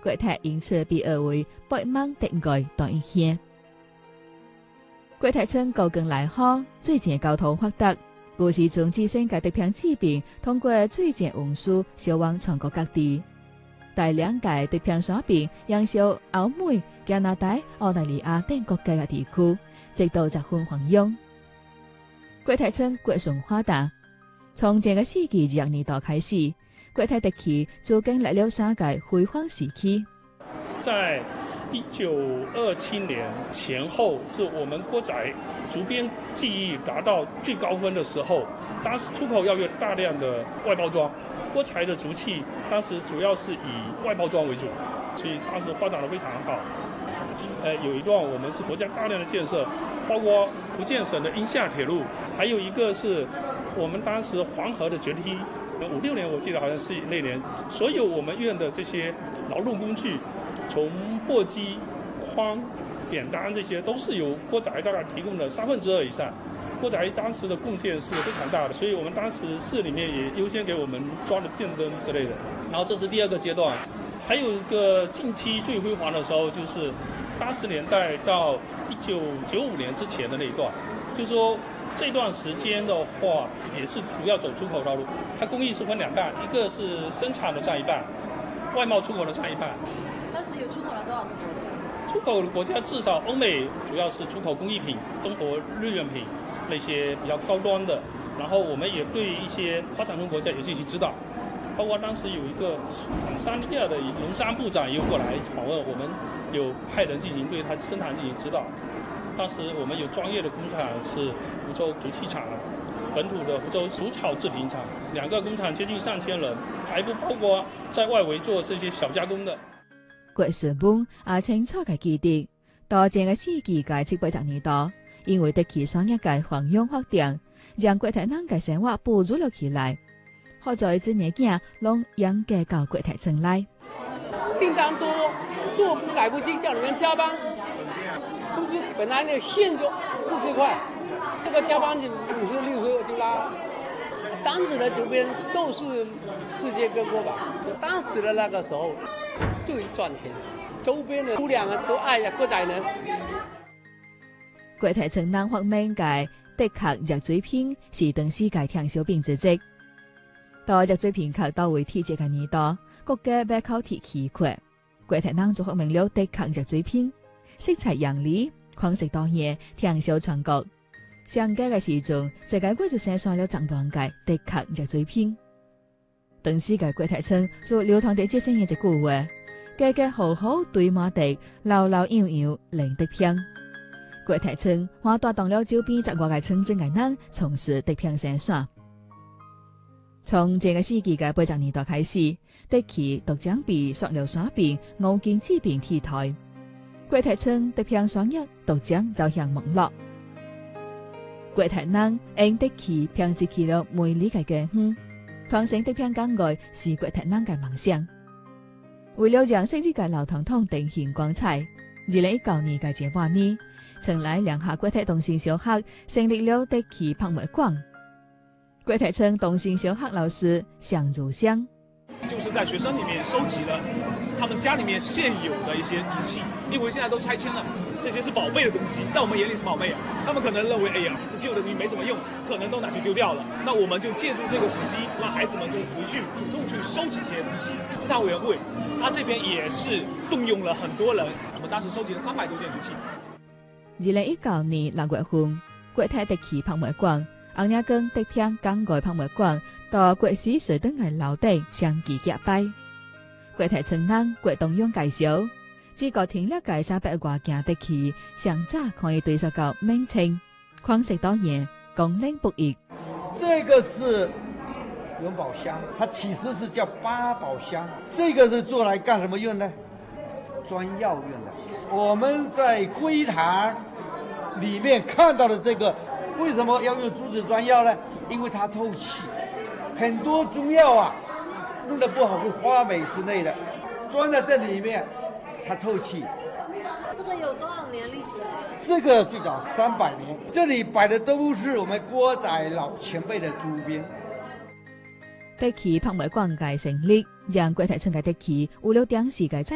國泰因此被譽為百萬德愛大一縣。國泰村高更來好，最近交通發達，故事從自身嘅德平治病通過最近運輸銷往全國各地。第兩屆德平山病影響歐美、加拿大、澳大利亞等國家嘅地區，直到十分弘揚。國泰村國順發達，從這個世紀20年代開始，國泰特區就經歷了3屆輝煌時期。 在1927年前後，是我們郭宅竹編技藝達到最高分的時候。當時出口要有大量的外包裝，郭材的竹器當時主要是以外包裝為主，所以當時發展得非常好。有一段我們是國家大量的建設，包括福建省的英廈鐵路，還有一個是我們當時黃河的決堤。56年我記得好像是那年，所有我們院的這些勞動工具，從簸箕、筐、扁擔，這些都是由郭宅大概提供的2/3以上。郭宅當時的貢獻是非常大的，所以我們當時市裡面也優先給我們裝了電燈之類的。然後這是第2個階段，還有一個近期最輝煌的時候，就是80年代到1995年之前的那一段，就是說這段時間的話，也是主要走出口道路。它工藝是分2半，一個是生產的佔一半，外貿出口的佔一半。 當時有出口了多少個國家？ 出口的國家至少歐美主要是出口工藝品、中國日用品那些比較高端的。然後我們也對一些發展中國家也進行指導，包括當時有一個坦桑尼亞的農商部長也過來訪問，我們有派人進行對他生產進行指導。當時我們有專業的工廠是福州竹器廠，本土的福州竹草製品廠，2個工廠接近上千人，還不包括在外圍做這些小加工的。 國順文也清楚嘅記憶，到這個世紀嘅780年代，因為特區商業嘅弘揚發展，讓國泰人嘅生活步入了起來。好在這年間，攏養家到國泰村來。 訂單多，做工來不及，叫你們加班。工資本來那現就40塊，這個加班就50、60就拉。當時的竹編都是世界各國吧。當時的那個時候最賺錢，周邊的姑娘都愛呀郭宅人。 國泰村人發明嘅的確熱水瓶是當時嘅暢銷品之一。到熱水瓶客到位體積嘅年代，國家要靠鐵器礦，國泰人就發明了的確熱水瓶，色彩艷麗，款式多樣，暢銷全國。上屆嘅時陣，這個國就生產了10萬個的確熱水瓶。當時嘅國泰村就流傳着這些嘢一句話：家家戶戶堆滿地，老老樣樣零德平。國泰村還帶動了周邊10外個村鎮嘅人從事德平生產。從這個世紀嘅80年代開始，特區獨將被塑料山病、五金製品替代，國泰村德平產業獨將走向沒落。國泰人因特區編織起了美麗嘅家園，傳承德平工藝是國泰人嘅夢想。為了讓昔日嘅老傳統呈現光彩，2019年嘅這半年，村內兩下國泰東升小學成立了特區博物館。國泰村東升小學老師向如香， 就是在學生裡面收集了他們家裡面現有的一些竹器，因為現在都拆遷了，這些是寶貝的東西，在我們眼裡是寶貝，他們可能認為，哎呀，是舊的東西沒什麼用，可能都拿去丟掉了。那我們就借助這個時機，讓孩子們就回去主動去收集這些東西。自創委員會，他這邊也是動用了很多人，我們當時收集了300多件竹器。 2019年6月份，國泰特區博物館、紅葉崗德平工藝博物館到國史水燈嘅樓頂相繼結拜。國泰村人郭東勇介紹，這個停了介300多件特區，上早可以對塑到名稱，款式多樣，功能不一。 這個是元寶箱，它其實是叫八寶箱。這個是做來幹什麼用呢？專藥用的。我們在龜堂裡面看到的這個，為什麼要用竹子專藥呢？因為它透氣。很多中藥啊，弄得不好會發霉之類的，裝在這裡面，它透氣。 這個有多少年歷史了？ 這個最早300年，這裡擺的都是我們郭宅老前輩的竹編。 特區博物館嘅成立，讓國泰村嘅特區有了當時嘅